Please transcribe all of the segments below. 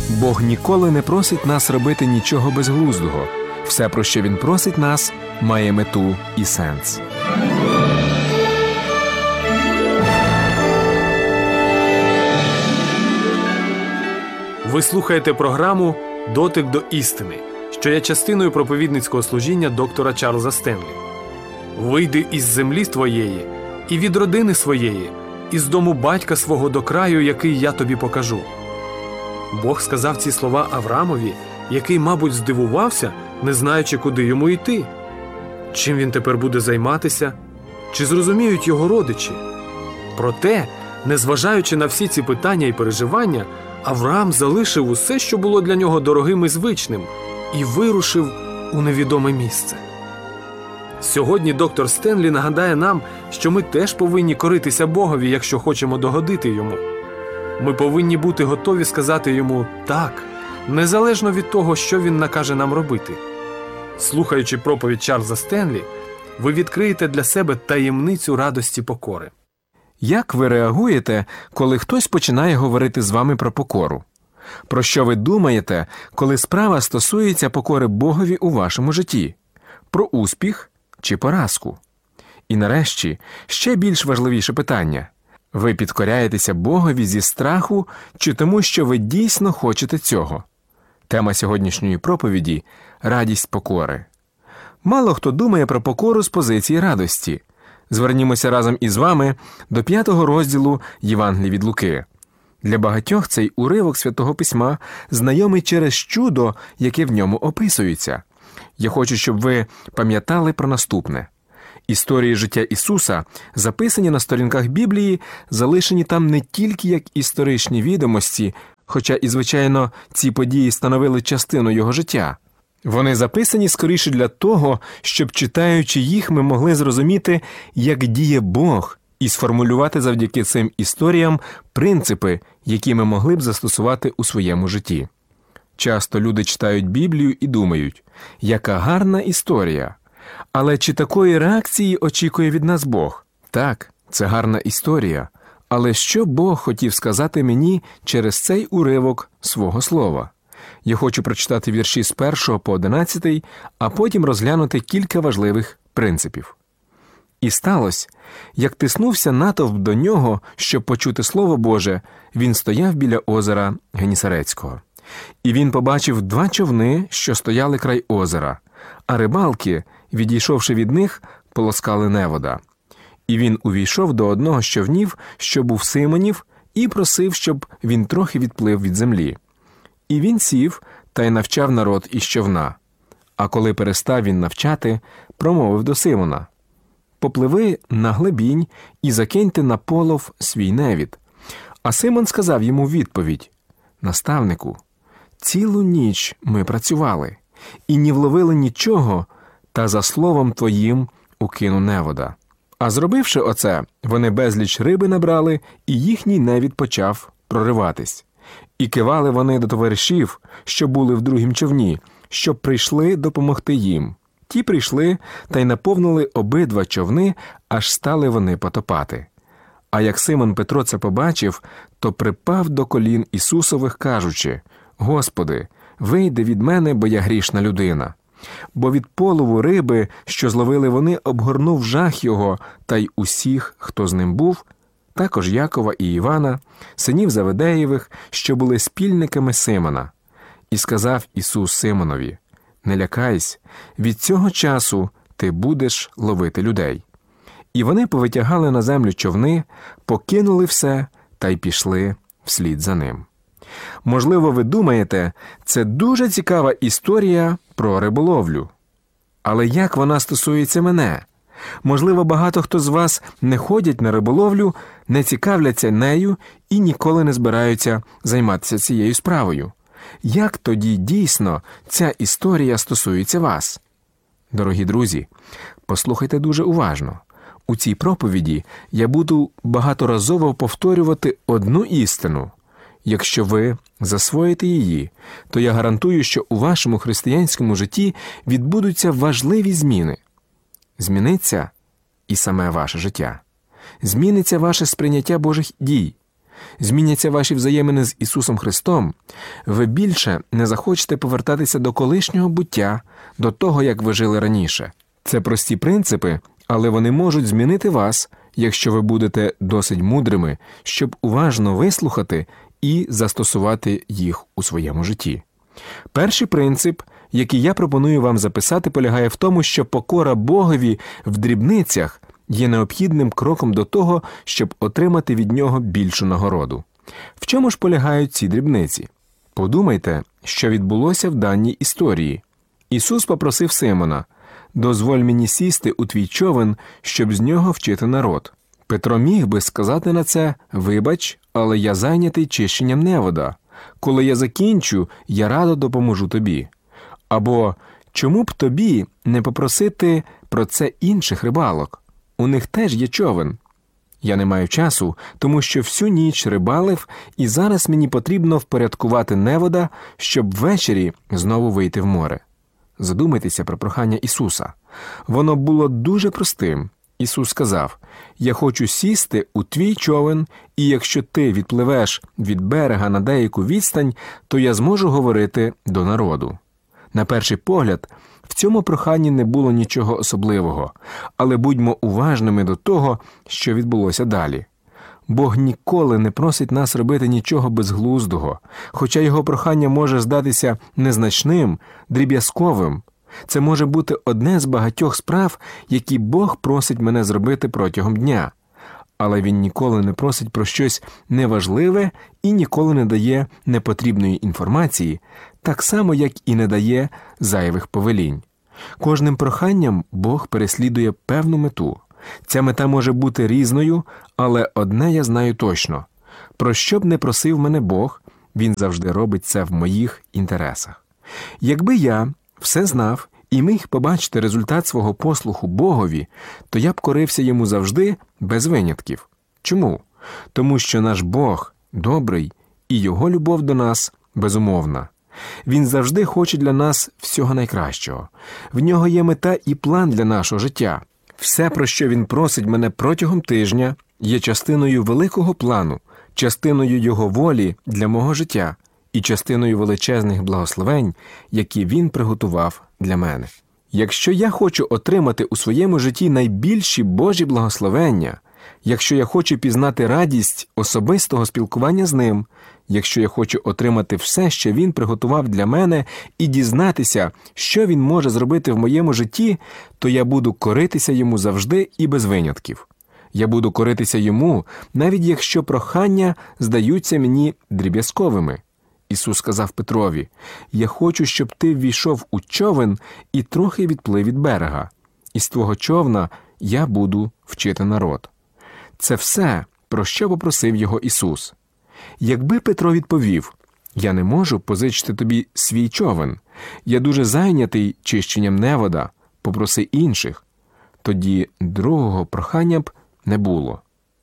Бог ніколи не просить нас робити нічого безглуздого. Все, про що Він просить нас, має мету і сенс. Ви слухаєте програму «Дотик до істини», що є частиною проповідницького служіння доктора Чарльза Стенлі. «Вийди із землі твоєї, і від родини своєї, із дому батька свого до краю, який я тобі покажу». Бог сказав ці слова Авраамові, який, мабуть, здивувався, не знаючи, куди йому йти. Чим він тепер буде займатися? Чи зрозуміють його родичі? Проте, незважаючи на всі ці питання і переживання, Авраам залишив усе, що було для нього дорогим і звичним, і вирушив у невідоме місце. Сьогодні доктор Стенлі нагадає нам, що ми теж повинні коритися Богові, якщо хочемо догодити Йому. Ми повинні бути готові сказати Йому «так», незалежно від того, що Він накаже нам робити. Слухаючи проповідь Чарльза Стенлі, ви відкриєте для себе таємницю радості покори. Як ви реагуєте, коли хтось починає говорити з вами про покору? Про що ви думаєте, коли справа стосується покори Богові у вашому житті? Про успіх чи поразку? І нарешті, ще більш важливіше питання. Ви підкоряєтеся Богові зі страху чи тому, що ви дійсно хочете цього? Тема сьогоднішньої проповіді – радість покори. Мало хто думає про покору з позиції радості. Звернімося разом із вами до 5-го розділу Євангелія від Луки. Для багатьох цей уривок Святого Письма знайомий через чудо, яке в ньому описується. Я хочу, щоб ви пам'ятали про наступне. Історії життя Ісуса, записані на сторінках Біблії, залишені там не тільки як історичні відомості, хоча і, звичайно, ці події становили частину Його життя. Вони записані скоріше для того, щоб, читаючи їх, ми могли зрозуміти, як діє Бог, і сформулювати завдяки цим історіям принципи, які ми могли б застосувати у своєму житті. Часто люди читають Біблію і думають, яка гарна історія. Але чи такої реакції очікує від нас Бог? Так, це гарна історія. Але що Бог хотів сказати мені через цей уривок свого слова? Я хочу прочитати вірші з 1 по 11, а потім розглянути кілька важливих принципів. «І сталося, як тиснувся натовп до нього, щоб почути Слово Боже, він стояв біля озера Генісарецького. І він побачив 2 човни, що стояли край озера, а рибалки, відійшовши від них, полоскали невода. І він увійшов до одного з човнів, що був Симонів, і просив, щоб він трохи відплив від землі. І він сів та й навчав народ із човна. А коли перестав він навчати, промовив до Симона: «Попливи на глибінь і закиньте на полов свій невід». А Симон сказав йому відповідь: «Наставнику, цілу ніч ми працювали, і не вловили нічого, та за словом твоїм укину невода». А зробивши оце, вони безліч риби набрали, і їхній невід почав прориватись. І кивали вони до товаришів, що були в другім човні, щоб прийшли допомогти їм. Ті прийшли та й наповнили обидва човни, аж стали вони потопати. А як Симон Петро це побачив, то припав до колін Ісусових, кажучи: «Господи, вийди від мене, бо я грішна людина». Бо від полову риби, що зловили вони, обгорнув жах його та й усіх, хто з ним був, також Якова і Івана, синів Заведеєвих, що були спільниками Симона. І сказав Ісус Симонові: «Не лякайся, від цього часу ти будеш ловити людей». І вони повитягали на землю човни, покинули все та й пішли вслід за ним. Можливо, ви думаєте, це дуже цікава історія про риболовлю. Але як вона стосується мене? Можливо, багато хто з вас не ходять на риболовлю, не цікавляться нею і ніколи не збираються займатися цією справою. Як тоді дійсно ця історія стосується вас? Дорогі друзі, послухайте дуже уважно. У цій проповіді я буду багаторазово повторювати одну істину. Якщо ви засвоїте її, то я гарантую, що у вашому християнському житті відбудуться важливі зміни. Зміниться і саме ваше життя. Зміниться ваше сприйняття Божих дій. зміняться ваші взаємини з Ісусом Христом, ви більше не захочете повертатися до колишнього буття, до того, як ви жили раніше. Це прості принципи, але вони можуть змінити вас, якщо ви будете досить мудрими, щоб уважно вислухати і застосувати їх у своєму житті. Перший принцип, який я пропоную вам записати, полягає в тому, що покора Богові в дрібницях є необхідним кроком до того, щоб отримати від нього більшу нагороду. В чому ж полягають ці дрібниці? Подумайте, що відбулося в даній історії. Ісус попросив Симона: «Дозволь мені сісти у твій човен, щоб з нього вчити народ». Петро міг би сказати на це: «Вибач, але я зайнятий чищенням невода. Коли я закінчу, я радо допоможу тобі». Або «Чому б тобі не попросити про це інших рибалок? У них теж є човен». Я не маю часу, тому що всю ніч рибалив, і зараз мені потрібно впорядкувати невода, щоб ввечері знову вийти в море. Задумайтеся про прохання Ісуса. Воно було дуже простим. Ісус сказав: «Я хочу сісти у твій човен, і якщо ти відпливеш від берега на деяку відстань, то я зможу говорити до народу». На перший погляд, в цьому проханні не було нічого особливого, але будьмо уважними до того, що відбулося далі. Бог ніколи не просить нас робити нічого безглуздого, хоча його прохання може здатися незначним, дріб'язковим. Це може бути одне з багатьох справ, які Бог просить мене зробити протягом дня. Але Він ніколи не просить про щось неважливе і ніколи не дає непотрібної інформації, так само, як і не дає зайвих повелінь. Кожним проханням Бог переслідує певну мету. Ця мета може бути різною, але одне я знаю точно. Про що б не просив мене Бог, Він завжди робить це в моїх інтересах. Якби я все знав і міг побачити результат свого послуху Богові, то я б корився йому завжди без винятків. Чому? Тому що наш Бог добрий, і Його любов до нас безумовна. Він завжди хоче для нас всього найкращого. В Нього є мета і план для нашого життя. Все, про що Він просить мене протягом тижня, є частиною великого плану, частиною Його волі для мого життя і частиною величезних благословень, які Він приготував для мене. Якщо я хочу отримати у своєму житті найбільші Божі благословення, якщо я хочу пізнати радість особистого спілкування з Ним, якщо я хочу отримати все, що Він приготував для мене, і дізнатися, що Він може зробити в моєму житті, то я буду коритися Йому завжди і без винятків. Я буду коритися Йому, навіть якщо прохання здаються мені дріб'язковими. Ісус сказав Петрові: «Я хочу, щоб ти ввійшов у човен і трохи відплив від берега. Із твого човна я буду вчити народ». Це все, про що попросив його Ісус. Якби Петро відповів: «Я не можу позичити тобі свій човен, я дуже зайнятий чищенням невода, попроси інших», тоді другого прохання б не було.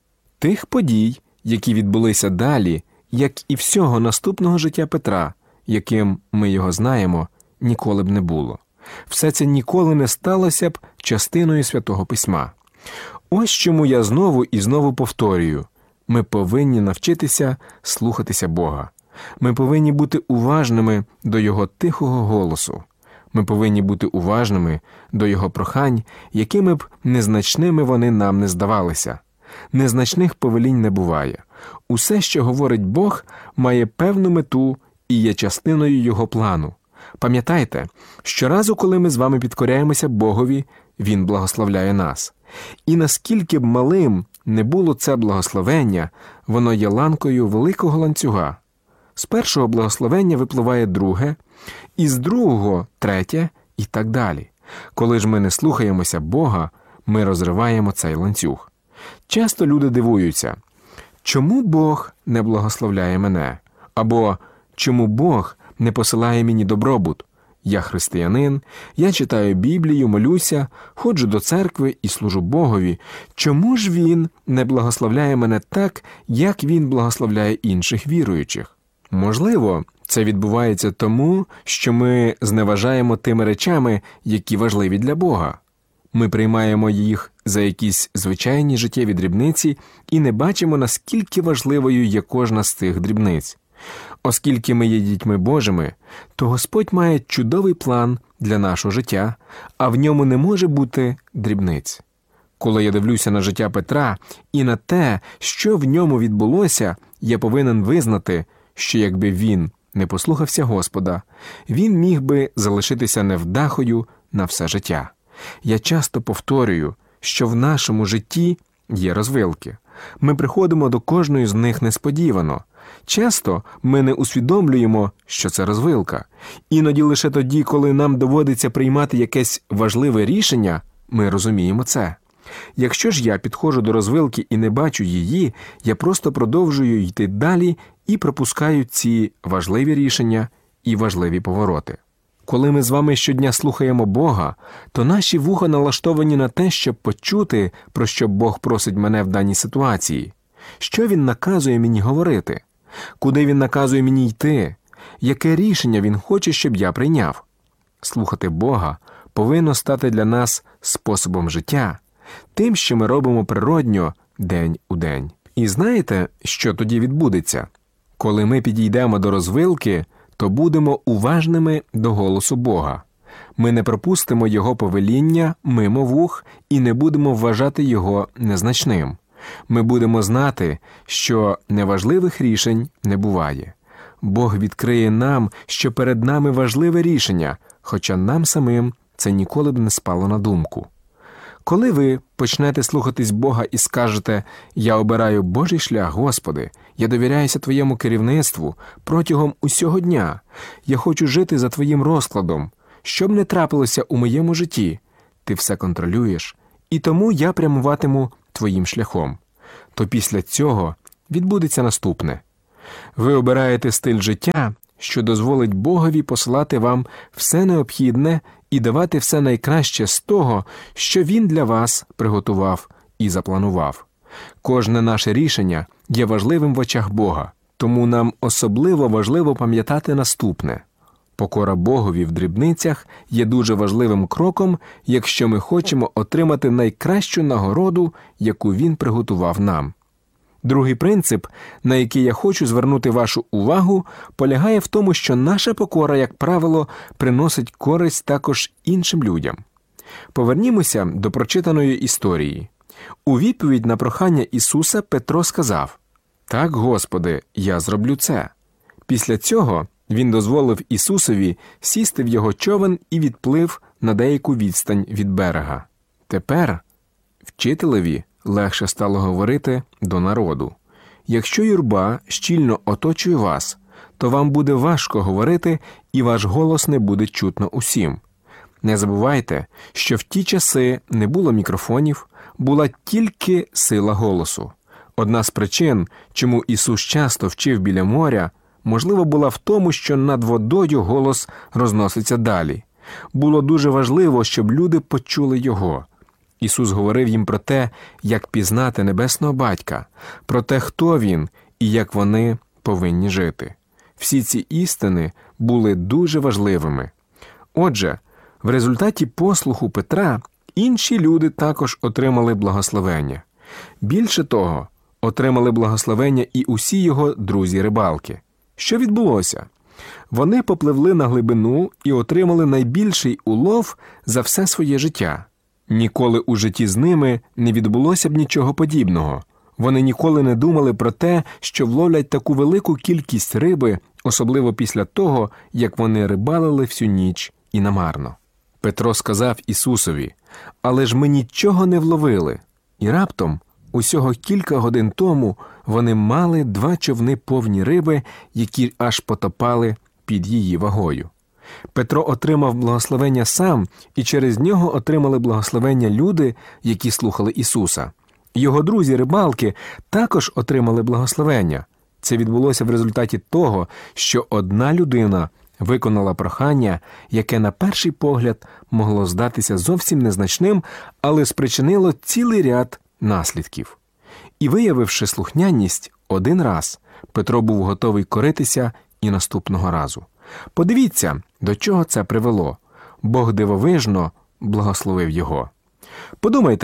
Тих подій, які відбулися далі, як і всього наступного життя Петра, яким ми його знаємо, ніколи б не було. Все це ніколи не сталося б частиною Святого Письма. Ось чому я знову і знову повторюю: ми повинні навчитися слухатися Бога. Ми повинні бути уважними до Його тихого голосу. Ми повинні бути уважними до Його прохань, якими б незначними вони нам не здавалися. Незначних повелінь не буває. Усе, що говорить Бог, має певну мету і є частиною Його плану. Пам'ятайте, щоразу, коли ми з вами підкоряємося Богові, Він благословляє нас. І наскільки б малим не було це благословення, воно є ланкою великого ланцюга. З першого благословення випливає друге, і з другого – третє, і так далі. Коли ж ми не слухаємося Бога, ми розриваємо цей ланцюг. Часто люди дивуються: чому Бог не благословляє мене? Або чому Бог не посилає мені добробут? Я християнин, я читаю Біблію, молюся, ходжу до церкви і служу Богові. Чому ж Він не благословляє мене так, як Він благословляє інших віруючих? Можливо, це відбувається тому, що ми зневажаємо тими речами, які важливі для Бога. Ми приймаємо їх за якісь звичайні життєві дрібниці і не бачимо, наскільки важливою є кожна з цих дрібниць. Оскільки ми є дітьми Божими, то Господь має чудовий план для нашого життя, а в ньому не може бути дрібниць. Коли я дивлюся на життя Петра і на те, що в ньому відбулося, я повинен визнати, що якби він не послухався Господа, він міг би залишитися невдахою на все життя. Я часто повторюю, що в нашому житті є розвилки. Ми приходимо до кожної з них несподівано. Часто ми не усвідомлюємо, що це розвилка. Іноді лише тоді, коли нам доводиться приймати якесь важливе рішення, ми розуміємо це. Якщо ж я підходжу до розвилки і не бачу її, я просто продовжую йти далі і пропускаю ці важливі рішення і важливі повороти. Коли ми з вами щодня слухаємо Бога, то наші вуха налаштовані на те, щоб почути, про що Бог просить мене в даній ситуації. Що Він наказує мені говорити? Куди Він наказує мені йти? Яке рішення Він хоче, щоб я прийняв? Слухати Бога повинно стати для нас способом життя, тим, що ми робимо природньо день у день. І знаєте, що тоді відбудеться? Коли ми підійдемо до розвилки, то будемо уважними до голосу Бога. Ми не пропустимо Його повеління мимо вух і не будемо вважати Його незначним. Ми будемо знати, що неважливих рішень не буває. Бог відкриє нам, що перед нами важливе рішення, хоча нам самим це ніколи б не спало на думку. Коли ви почнете слухатись Бога і скажете «Я обираю Божий шлях, Господи, я довіряюся Твоєму керівництву протягом усього дня, я хочу жити за Твоїм розкладом, що б не трапилося у моєму житті, Ти все контролюєш, і тому я прямуватиму Твоїм шляхом», то після цього відбудеться наступне. Ви обираєте стиль життя, що дозволить Богові посилати вам все необхідне і давати все найкраще з того, що Він для вас приготував і запланував. Кожне наше рішення є важливим в очах Бога, тому нам особливо важливо пам'ятати наступне. Покора Богові в дрібницях є дуже важливим кроком, якщо ми хочемо отримати найкращу нагороду, яку Він приготував нам. Другий принцип, на який я хочу звернути вашу увагу, полягає в тому, що наша покора, як правило, приносить користь також іншим людям. Повернімося до прочитаної історії. У відповідь на прохання Ісуса Петро сказав: «Так, Господи, я зроблю це». Після цього він дозволив Ісусові сісти в його човен і відплив на деяку відстань від берега. Тепер вчителеві легше стало говорити до народу. Якщо юрба щільно оточує вас, то вам буде важко говорити, і ваш голос не буде чутно усім. Не забувайте, що в ті часи не було мікрофонів, була тільки сила голосу. Одна з причин, чому Ісус часто вчив біля моря, можливо, була в тому, що над водою голос розноситься далі. Було дуже важливо, щоб люди почули Його. Ісус говорив їм про те, як пізнати Небесного Батька, про те, хто Він і як вони повинні жити. Всі ці істини були дуже важливими. Отже, в результаті послуху Петра інші люди також отримали благословення. Більше того, отримали благословення і усі його друзі-рибалки. Що відбулося? Вони попливли на глибину і отримали найбільший улов за все своє життя. Ніколи у житті з ними не відбулося б нічого подібного. Вони ніколи не думали про те, що вловлять таку велику кількість риби, особливо після того, як вони рибалили всю ніч і намарно. Петро сказав Ісусові: «Але ж ми нічого не вловили». І раптом, усього кілька годин тому, вони мали 2 човни повні риби, які аж потопали під її вагою. Петро отримав благословення сам, і через нього отримали благословення люди, які слухали Ісуса. Його друзі-рибалки також отримали благословення. Це відбулося в результаті того, що одна людина виконала прохання, яке на перший погляд могло здатися зовсім незначним, але спричинило цілий ряд наслідків. І виявивши слухняність один раз, Петро був готовий коритися і наступного разу. Подивіться, до чого це привело. Бог дивовижно благословив його. Подумайте,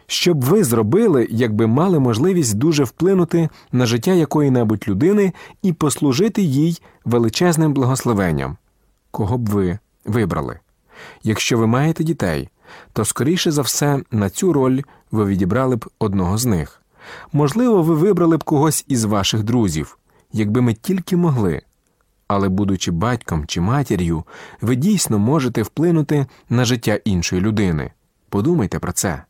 Що б ви зробили, якби мали можливість дуже вплинути на життя якої-небудь людини і послужити їй величезним благословенням? Кого б ви вибрали? Якщо ви маєте дітей, то, скоріше за все, на цю роль ви відібрали б одного з них. Можливо, ви вибрали б когось із ваших друзів, якби ми тільки могли. Але, будучи батьком чи матір'ю, ви дійсно можете вплинути на життя іншої людини. Подумайте про це.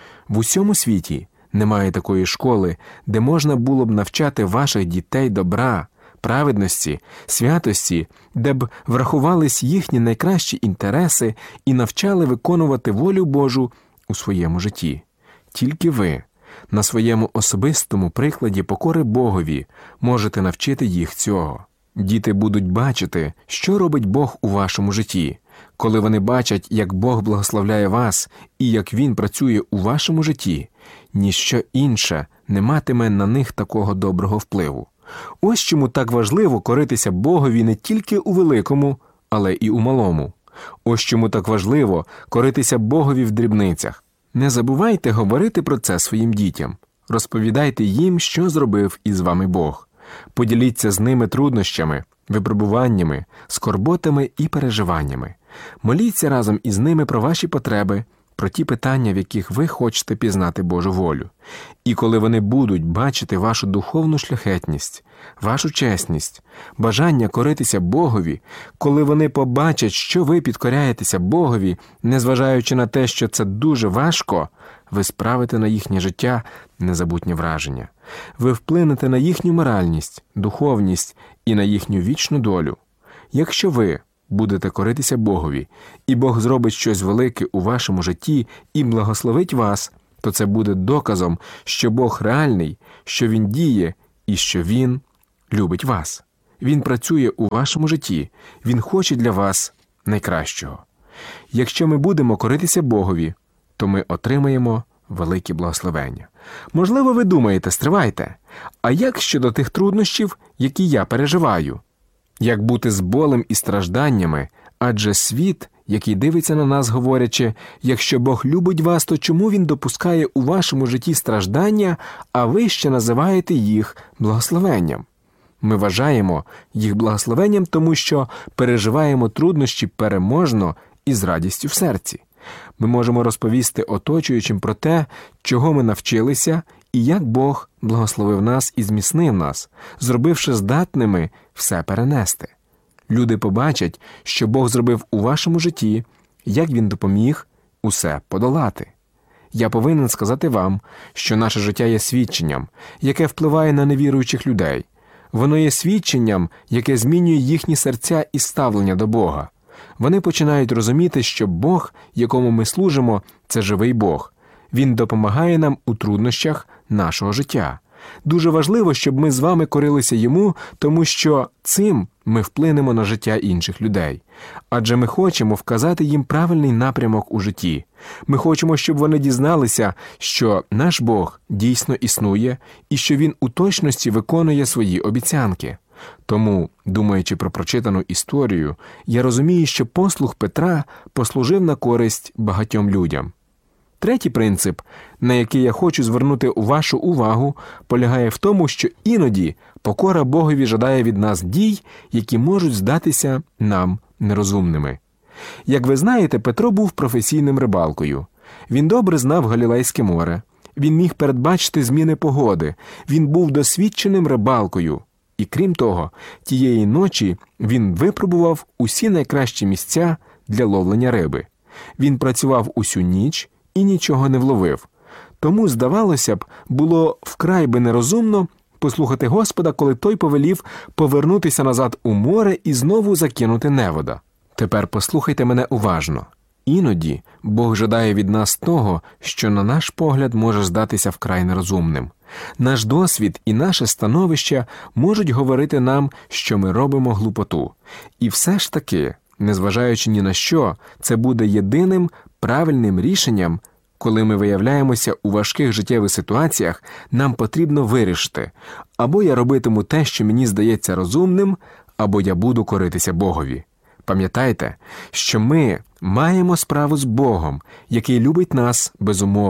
В усьому світі немає такої школи, де можна було б навчати ваших дітей добра, праведності, святості, де б врахувались їхні найкращі інтереси і навчали виконувати волю Божу у своєму житті. Тільки ви, на своєму особистому прикладі покори Богові, можете навчити їх цього. Діти будуть бачити, що робить Бог у вашому житті. Коли вони бачать, як Бог благословляє вас і як Він працює у вашому житті, ніщо інше не матиме на них такого доброго впливу. Ось чому так важливо коритися Богові не тільки у великому, але і у малому. Ось чому так важливо коритися Богові в дрібницях. Не забувайте говорити про це своїм дітям. Розповідайте їм, що зробив із вами Бог. Поділіться з ними труднощами, випробуваннями, скорботами і переживаннями. Моліться разом із ними про ваші потреби, про ті питання, в яких ви хочете пізнати Божу волю. І коли вони будуть бачити вашу духовну шляхетність, вашу чесність, бажання коритися Богові, коли вони побачать, що ви підкоряєтеся Богові, незважаючи на те, що це дуже важко, ви справите на їхнє життя незабутнє враження. Ви вплинете на їхню моральність, духовність і на їхню вічну долю. Якщо ви будете коритися Богові, і Бог зробить щось велике у вашому житті і благословить вас, то це буде доказом, що Бог реальний, що Він діє і що Він любить вас. Він працює у вашому житті, Він хоче для вас найкращого. Якщо ми будемо коритися Богові, то ми отримаємо великі благословення. Можливо, ви думаєте, стривайте, а як щодо тих труднощів, які я переживаю? Як бути з болем і стражданнями, адже світ, який дивиться на нас, говорячи, якщо Бог любить вас, то чому Він допускає у вашому житті страждання, а ви ще називаєте їх благословенням? Ми вважаємо їх благословенням, тому що переживаємо труднощі переможно і з радістю в серці. Ми можемо розповісти оточуючим про те, чого ми навчилися і як Бог благословив нас і зміцнив нас, зробивши здатними все перенести. Люди побачать, що Бог зробив у вашому житті, як Він допоміг усе подолати. Я повинен сказати вам, що наше життя є свідченням, яке впливає на невіруючих людей. Воно є свідченням, яке змінює їхні серця і ставлення до Бога. Вони починають розуміти, що Бог, якому ми служимо, це живий Бог. Він допомагає нам у труднощах нашого життя. Дуже важливо, щоб ми з вами корилися Йому, тому що цим ми вплинемо на життя інших людей. Адже ми хочемо вказати їм правильний напрямок у житті. Ми хочемо, щоб вони дізналися, що наш Бог дійсно існує і що Він у точності виконує свої обіцянки. Тому, думаючи про прочитану історію, я розумію, що послуг Петра послужив на користь багатьом людям. Третій принцип, на який я хочу звернути вашу увагу, полягає в тому, що іноді покора Богові жадає від нас дій, які можуть здатися нам нерозумними. Як ви знаєте, Петро був професійним рибалкою. Він добре знав Галілейське море. Він міг передбачити зміни погоди. Він був досвідченим рибалкою. І крім того, тієї ночі він випробував усі найкращі місця для ловлення риби. Він працював усю ніч і нічого не вловив. Тому, здавалося б, було вкрай би нерозумно послухати Господа, коли той повелів повернутися назад у море і знову закинути невода. Тепер послухайте мене уважно. Іноді Бог жадає від нас того, що на наш погляд може здатися вкрай нерозумним. Наш досвід і наше становище можуть говорити нам, що ми робимо глупоту. І все ж таки, незважаючи ні на що, це буде єдиним правильним рішенням. Коли ми виявляємося у важких життєвих ситуаціях, нам потрібно вирішити, або я робитиму те, що мені здається розумним, або я буду коритися Богові. Пам'ятайте, що ми маємо справу з Богом, який любить нас безумовно.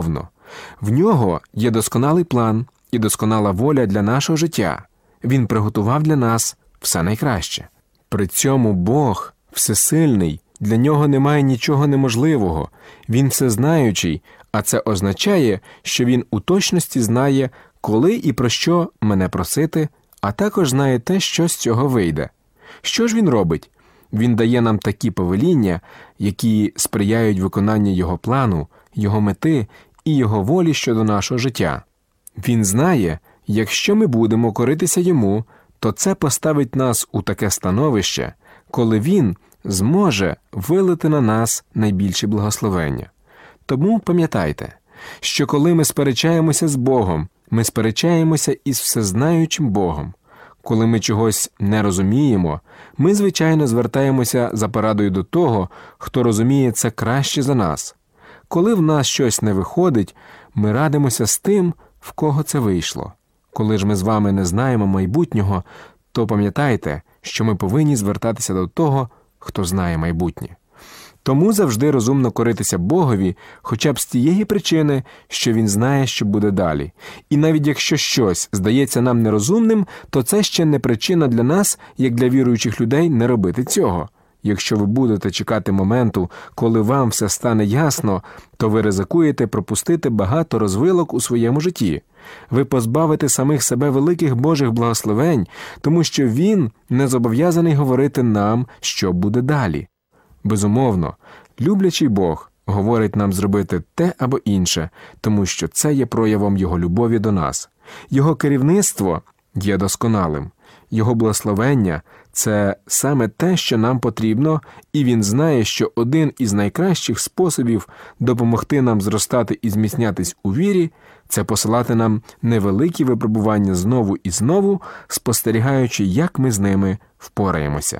В нього є досконалий план і досконала воля для нашого життя. Він приготував для нас все найкраще. При цьому Бог всесильний, для нього немає нічого неможливого. Він всезнаючий, а це означає, що він у точності знає, коли і про що мене просити, а також знає те, що з цього вийде. Що ж він робить? Він дає нам такі повеління, які сприяють виконанню його плану, його мети і його волі щодо нашого життя. Він знає, якщо ми будемо коритися йому, то це поставить нас у таке становище, коли він зможе вилити на нас найбільші благословення. Тому пам'ятайте, що коли ми сперечаємося з Богом, ми сперечаємося із всезнаючим Богом. Коли ми чогось не розуміємо, ми, звичайно, звертаємося за порадою до того, хто розуміє це краще за нас. Коли в нас щось не виходить, ми радимося з тим, в кого це вийшло. Коли ж ми з вами не знаємо майбутнього, то пам'ятайте, що ми повинні звертатися до того, хто знає майбутнє. Тому завжди розумно коритися Богові, хоча б з тієї причини, що Він знає, що буде далі. І навіть якщо щось здається нам нерозумним, то це ще не причина для нас, як для віруючих людей, не робити цього. Якщо ви будете чекати моменту, коли вам все стане ясно, то ви ризикуєте пропустити багато розвилок у своєму житті. Ви позбавите самих себе великих Божих благословень, тому що Він не зобов'язаний говорити нам, що буде далі. Безумовно, люблячий Бог говорить нам зробити те або інше, тому що це є проявом Його любові до нас. Його керівництво є досконалим. Його благословення – це саме те, що нам потрібно, і Він знає, що один із найкращих способів допомогти нам зростати і зміцнятись у вірі – це посилати нам невеликі випробування знову і знову, спостерігаючи, як ми з ними впораємося.